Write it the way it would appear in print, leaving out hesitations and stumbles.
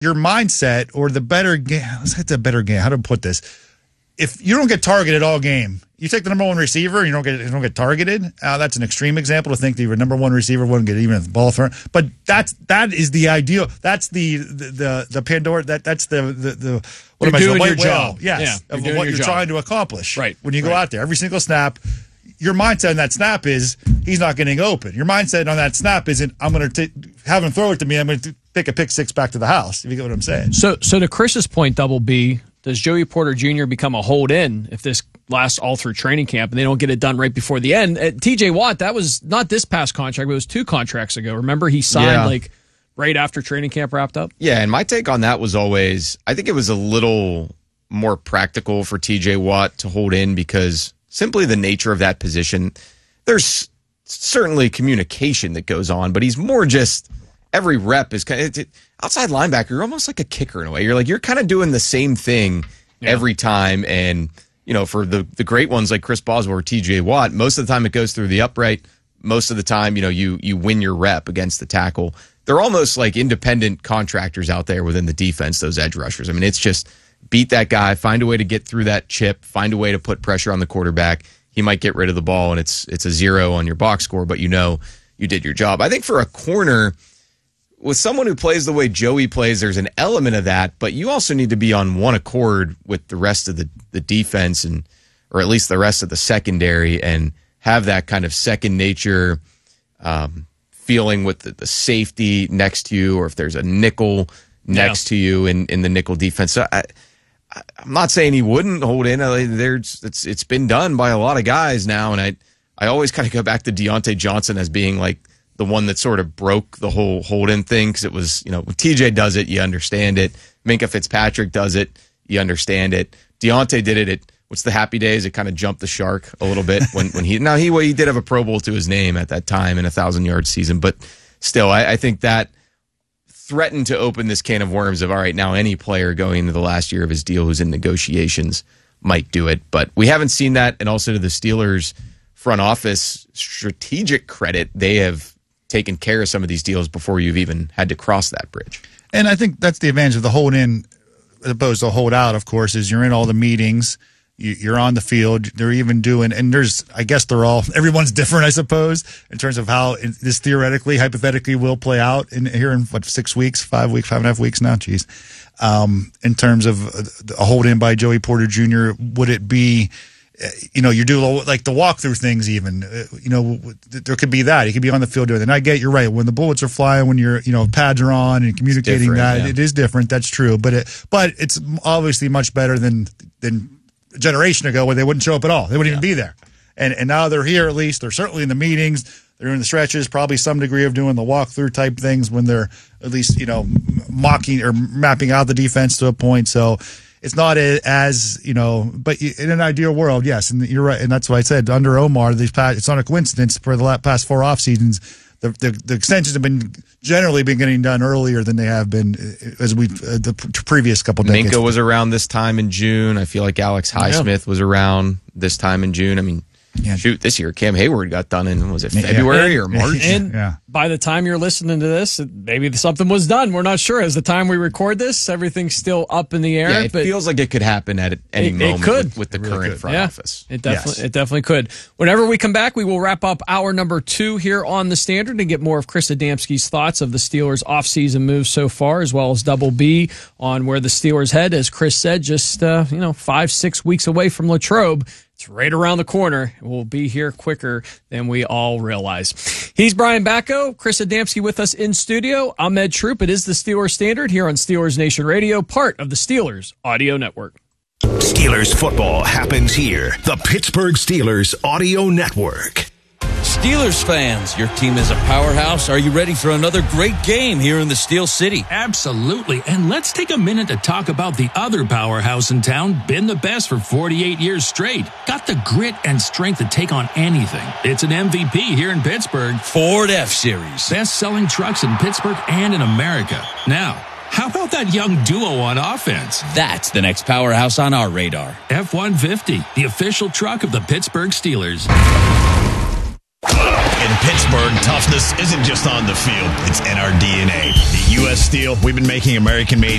your mindset or the better game. Let's hit the better game. How to put this? If you don't get targeted all game, you take the number one receiver and you don't get targeted. That's an extreme example to think that your number one receiver wouldn't get even a ball thrown. But that is the ideal. That's the Pandora. That's the what am I saying? Your job. Yes, of what you're trying to accomplish. Right. When you go out there, every single snap. Your mindset on that snap is he's not getting open. Your mindset on that snap isn't I'm going to have him throw it to me. I'm going to pick a pick six back to the house. If you get what I'm saying. So to Chris's point, Double B, does Joey Porter Jr. become a hold in if this lasts all through training camp and they don't get it done right before the end? T.J. Watt, that was not this past contract, but it was 2 contracts ago. Remember, he signed right after training camp wrapped up. Yeah, and my take on that was always I think it was a little more practical for T.J. Watt to hold in because simply the nature of that position, there's certainly communication that goes on, but he's more just every rep is kind of outside linebacker. You're almost like a kicker in a way. You're kind of doing the same thing every time. And, for the great ones like Chris Boswell or TJ Watt, most of the time it goes through the upright. Most of the time, you win your rep against the tackle. They're almost like independent contractors out there within the defense, those edge rushers. I mean, it's just beat that guy, find a way to get through that chip, find a way to put pressure on the quarterback. He might get rid of the ball, and it's a 0 on your box score, but you did your job. I think for a corner, with someone who plays the way Joey plays, there's an element of that, but you also need to be on one accord with the rest of the defense or at least the rest of the secondary and have that kind of second nature feeling with the safety next to you or if there's a nickel next to you in the nickel defense. So I'm not saying he wouldn't hold in. It's been done by a lot of guys now, and I always kind of go back to Deontay Johnson as being like the one that sort of broke the whole hold-in thing because it was, when TJ does it, you understand it. Minkah Fitzpatrick does it, you understand it. Deontay did it at, what's the Happy Days? It kind of jumped the shark a little bit when he did have a Pro Bowl to his name at that time in a 1,000-yard season, but still, I think that threatened to open this can of worms of, all right, now any player going into the last year of his deal who's in negotiations might do it. But we haven't seen that. And also to the Steelers front office strategic credit, they have taken care of some of these deals before you've even had to cross that bridge. And I think that's the advantage of the hold in as opposed to hold out, of course, is you're in all the meetings. You're on the field. They're even doing, and everyone's different, I suppose, in terms of how this theoretically, hypothetically will play out here in 6 weeks, 5 weeks, 5.5 weeks now. Geez. In terms of a hold in by Joey Porter Jr., would it be, you do like the walkthrough things even, there could be that. He could be on the field doing it. And I get you're right. When the bullets are flying, when your pads are on and communicating that, it is different. That's true. But it's obviously much better than a generation ago where they wouldn't show up at all. They wouldn't even be there. And now they're here at least. They're certainly in the meetings. They're in the stretches, probably some degree of doing the walkthrough type things when they're at least, mocking or mapping out the defense to a point. So it's not as, but in an ideal world, yes. And you're right. And that's why I said under Omar, it's not a coincidence for the past 4 off seasons. The extensions have generally been getting done earlier than they have been the previous couple decades. Minkah was around this time in June. I feel like Alex Highsmith was around this time in June. I mean, this year Cam Hayward got done in, was it February or March? And by the time you're listening to this, maybe something was done. We're not sure. As the time we record this, everything's still up in the air. Yeah, it feels like it could happen at any moment. It could. With the current front office. It definitely could. Whenever we come back, we will wrap up hour number 2 here on The Standard and get more of Chris Adamski's thoughts of the Steelers' offseason moves so far, as well as Double B on where the Steelers head. As Chris said, just 5-6 weeks away from Latrobe. It's right around the corner. We'll be here quicker than we all realize. He's Brian Bacco, Chris Adamski with us in studio. I'm Ed Troop. It is the Steelers Standard here on Steelers Nation Radio, part of the Steelers Audio Network. Steelers football happens here. The Pittsburgh Steelers Audio Network. Steelers fans, your team is a powerhouse. Are you ready for another great game here in the Steel City? Absolutely. And let's take a minute to talk about the other powerhouse in town, been the best for 48 years straight. Got the grit and strength to take on anything. It's an MVP here in Pittsburgh. Ford F-Series. Best-selling trucks in Pittsburgh and in America. Now, how about that young duo on offense? That's the next powerhouse on our radar. F-150, the official truck of the Pittsburgh Steelers. In Pittsburgh, toughness isn't just on the field, it's in our DNA. At U.S. Steel, we've been making American-made